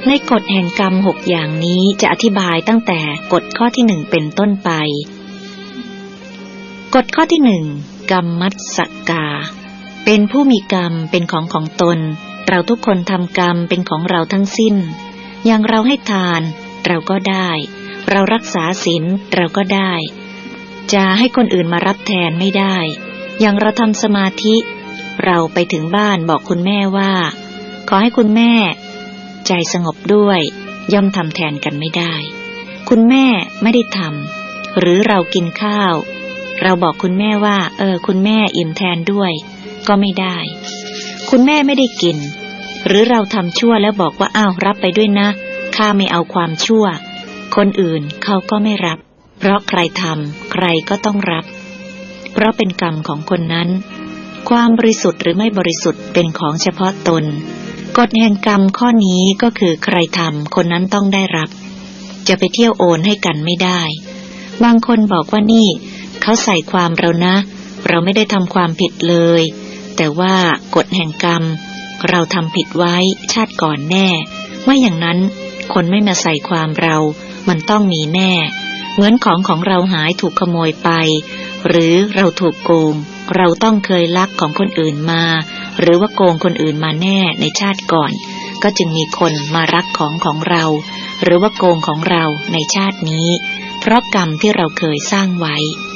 ในกฎแห่งกรรม6อย่างนี้จะอธิบายตั้งแต่กฎข้อที่1เป็นต้นไปกฎข้อที่1กรรมมัสสกาเป็นผู้มีกรรมเป็นของตนเราทุกคนทำกรรมเป็นของเราทั้งสิ้นอย่างเราให้ทานเราก็ได้เรารักษาศีลเราก็ได้จะให้คนอื่นมารับแทนไม่ได้อย่างเราทำสมาธิเราไปถึงบ้านบอกคุณแม่ว่าขอให้คุณแม่ใจสงบด้วยย่อมทำแทนกันไม่ได้คุณแม่ไม่ได้ทำหรือเรากินข้าวเราบอกคุณแม่ว่าคุณแม่อิ่มแทนด้วยก็ไม่ได้คุณแม่ไม่ได้กินหรือเราทำชั่วแล้วบอกว่าอ้าวรับไปด้วยนะข้าไม่เอาความชั่วคนอื่นเขาก็ไม่รับเพราะใครทำใครก็ต้องรับเพราะเป็นกรรมของคนนั้นความบริสุทธิ์หรือไม่บริสุทธิ์เป็นของเฉพาะตนกฎแห่งกรรมข้อนี้ก็คือใครทำคนนั้นต้องได้รับจะไปเที่ยวโอนให้กันไม่ได้บางคนบอกว่านี่เขาใส่ความเรานะเราไม่ได้ทำความผิดเลยแต่ว่ากฎแห่งกรรมเราทำผิดไว้ชาติก่อนแน่ว่าอย่างนั้นคนไม่มาใส่ความเรามันต้องมีแน่เหมือนของเราหายถูกขโมยไปหรือเราถูกโกงเราต้องเคยลักของคนอื่นมาหรือว่าโกงคนอื่นมาแน่ในชาติก่อนก็จึงมีคนมารักของเราหรือว่าโกงของเราในชาตินี้เพราะกรรมที่เราเคยสร้างไว้